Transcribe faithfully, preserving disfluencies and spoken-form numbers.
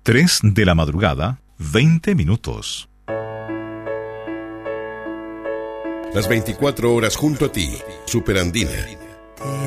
tres de la madrugada, veinte minutos. Las veinticuatro horas junto a ti, Superandina.